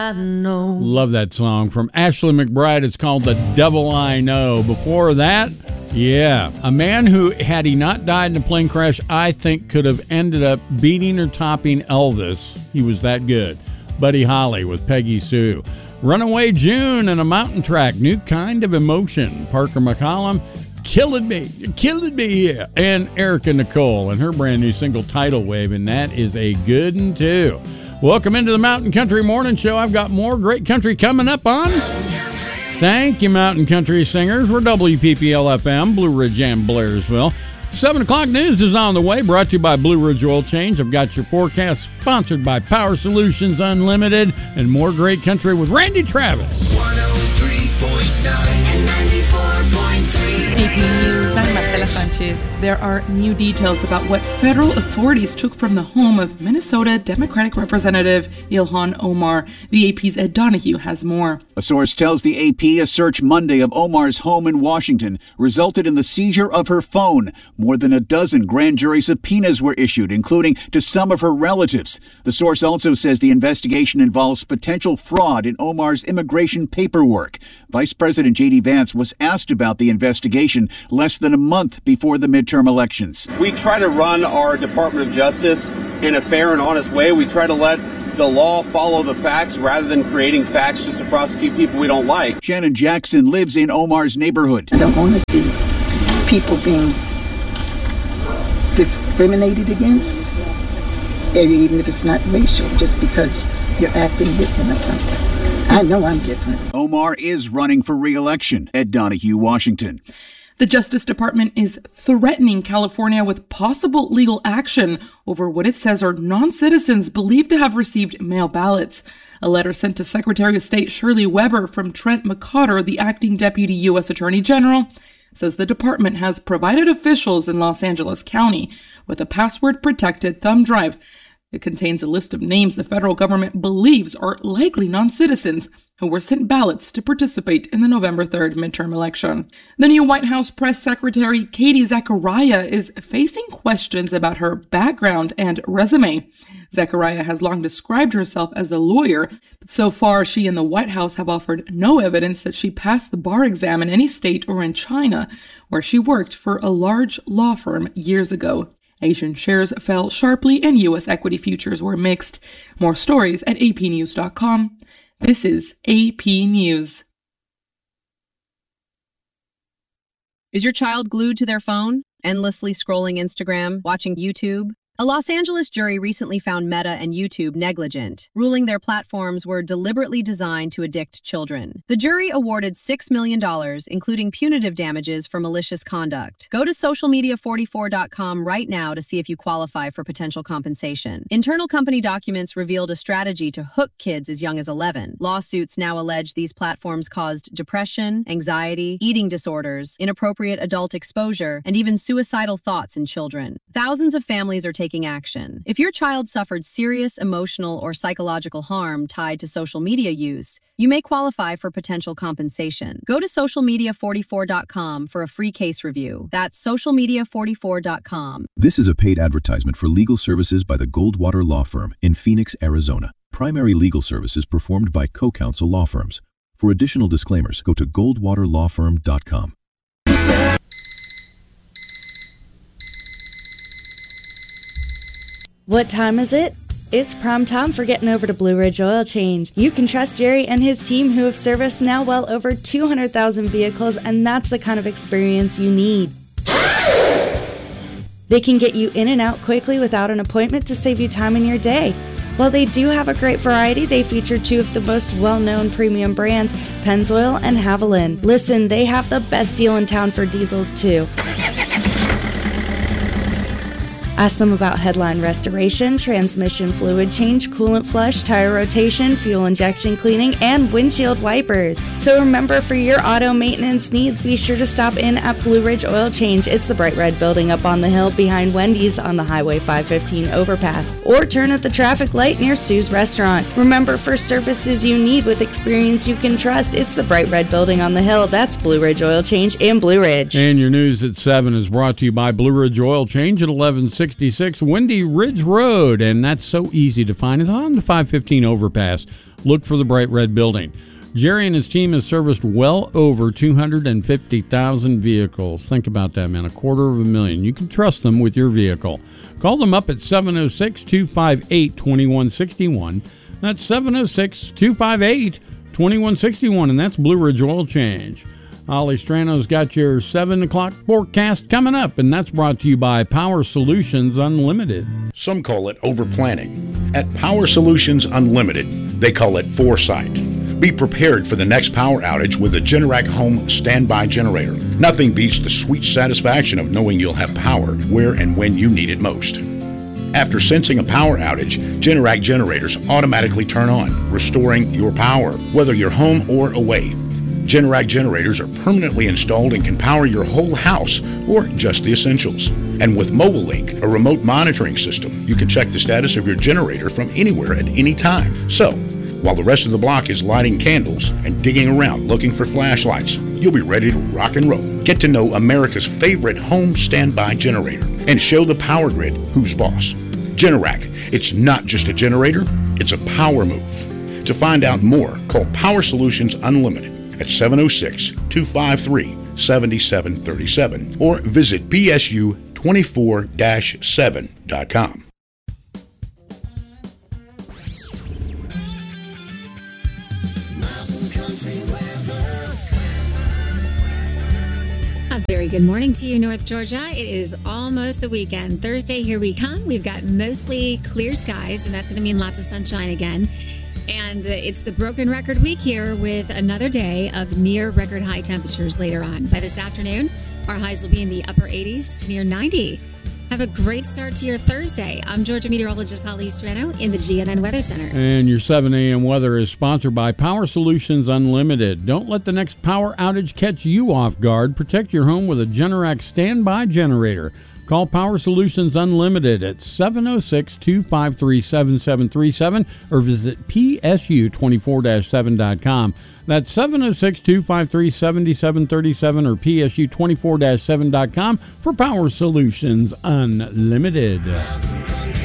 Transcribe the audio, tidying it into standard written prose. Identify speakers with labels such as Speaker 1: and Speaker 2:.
Speaker 1: I know.
Speaker 2: Love that song from Ashley McBride. It's called The Devil I Know. Before that, yeah, a man who, had he not died in a plane crash, I think could have ended up beating or topping Elvis. He was that good. Buddy Holly with Peggy Sue. Runaway June and a mountain track, New Kind of Emotion. Parker McCollum, Killing Me, yeah. And Erica Nicole and her brand new single, Tidal Wave, and that is a good one too. Welcome into the Mountain Country Morning Show. I've got more great country coming up on. Thank you, Mountain Country Singers. We're WPPL-FM, Blue Ridge and Blairsville. 7 o'clock news is on the way, brought to you by Blue Ridge Oil Change. I've got your forecast sponsored by Power Solutions Unlimited, and more great country with Randy Travis.
Speaker 3: 103.9 and 94.3.
Speaker 4: AP News, I'm Marcela Sanchez. There are new details about what federal authorities took from the home of Minnesota Democratic Representative Ilhan Omar. The AP's Ed Donahue has more.
Speaker 5: A source tells the AP a search Monday of Omar's home in Washington resulted in the seizure of her phone. More than a dozen grand jury subpoenas were issued, including to some of her relatives. The source also says the investigation involves potential fraud in Omar's immigration paperwork. Vice President J.D. Vance was asked about the investigation less than a month before the midterm elections.
Speaker 6: We try to run our Department of Justice in a fair and honest way. We try to let the law follow the facts rather than creating facts just to prosecute people we don't like.
Speaker 5: Shannon Jackson lives in Omar's neighborhood.
Speaker 7: I don't want to see people being discriminated against, even if it's not racial, just because you're acting different or something. I know I'm different.
Speaker 5: Omar is running for re-election. Ed Donahue, Washington.
Speaker 4: The Justice Department is threatening California with possible legal action over what it says are non-citizens believed to have received mail ballots. A letter sent to Secretary of State Shirley Weber from Trent McCotter, the acting Deputy U.S. Attorney General, says the department has provided officials in Los Angeles County with a password-protected thumb drive. It contains a list of names the federal government believes are likely non-citizens who were sent ballots to participate in the November 3rd midterm election. The new White House press secretary, Katie Zachariah, is facing questions about her background and resume. Zachariah has long described herself as a lawyer, but so far she and the White House have offered no evidence that she passed the bar exam in any state or in China, where she worked for a large law firm years ago. Asian shares fell sharply and U.S. equity futures were mixed. More stories at apnews.com. This is AP News.
Speaker 8: Is your child glued to their phone, endlessly scrolling Instagram, watching YouTube? A Los Angeles jury recently found Meta and YouTube negligent, ruling their platforms were deliberately designed to addict children. The jury awarded $6 million, including punitive damages for malicious conduct. Go to socialmedia44.com right now to see if you qualify for potential compensation. Internal company documents revealed a strategy to hook kids as young as 11. Lawsuits now allege these platforms caused depression, anxiety, eating disorders, inappropriate adult exposure, and even suicidal thoughts in children. Thousands of families are taking action. If your child suffered serious emotional or psychological harm tied to social media use, you may qualify for potential compensation. Go to socialmedia44.com for a free case review. That's socialmedia44.com.
Speaker 9: This is a paid advertisement for legal services by the Goldwater Law Firm in Phoenix, Arizona. Primary legal services performed by co-counsel law firms. For additional disclaimers, go to goldwaterlawfirm.com.
Speaker 10: What time is it? It's prime time for getting over to Blue Ridge Oil Change. You can trust Jerry and his team who have serviced now well over 200,000 vehicles, and that's the kind of experience you need. They can get you in and out quickly without an appointment to save you time in your day. While they do have a great variety, they feature two of the most well-known premium brands, Pennzoil and Haviland. Listen, they have the best deal in town for diesels too. Ask them about headline restoration, transmission fluid change, coolant flush, tire rotation, fuel injection cleaning, and windshield wipers. So remember, for your auto maintenance needs, be sure to stop in at Blue Ridge Oil Change. It's the bright red building up on the hill behind Wendy's on the Highway 515 overpass. Or turn at the traffic light near Sue's Restaurant. Remember, for services you need with experience you can trust, it's the bright red building on the hill. That's Blue Ridge Oil Change in Blue Ridge.
Speaker 2: And your news at 7 is brought to you by Blue Ridge Oil Change at 1166 Windy Ridge Road, and that's so easy to find. It's on the 515 overpass look for the Bright Red Building. Jerry and his team has serviced well over 250,000 vehicles. Think about that, man, 250,000. You can trust them with your vehicle. Call them up at 706-258-2161. That's 706-258-2161, and that's Blue Ridge Oil Change. Ollie Strano's got your 7 o'clock forecast coming up, and that's brought to you by Power Solutions Unlimited.
Speaker 1: Some call it overplanning. At Power Solutions Unlimited, they call it foresight. Be prepared for the next power outage with a Generac Home Standby Generator. Nothing beats the sweet satisfaction of knowing you'll have power where and when you need it most. After sensing a power outage, Generac generators automatically turn on, restoring your power, whether you're home or away. Generac generators are permanently installed and can power your whole house or just the essentials. And with Mobile Link, a remote monitoring system, you can check the status of your generator from anywhere at any time. So, while the rest of the block is lighting candles and digging around looking for flashlights, you'll be ready to rock and roll. Get to know America's favorite home standby generator and show the power grid who's boss. Generac, it's not just a generator, it's a power move. To find out more, call Power Solutions Unlimited at 706-253-7737 or visit psu24-7.com.
Speaker 11: A very good morning to you, North Georgia. It is almost the weekend. Thursday, here we come. We've got mostly clear skies, and that's going to mean lots of sunshine again. And it's the broken record week here with another day of near record high temperatures later on. By this afternoon, our highs will be in the upper 80s to near 90. Have a great start to your Thursday. I'm Georgia meteorologist Holly Strano in the GNN Weather Center.
Speaker 2: And your 7 a.m. weather is sponsored by Power Solutions Unlimited. Don't let the next power outage catch you off guard. Protect your home with a Generac standby generator. Call Power Solutions Unlimited at 706-253-7737 or visit psu24-7.com. That's 706-253-7737 or psu24-7.com for Power Solutions Unlimited.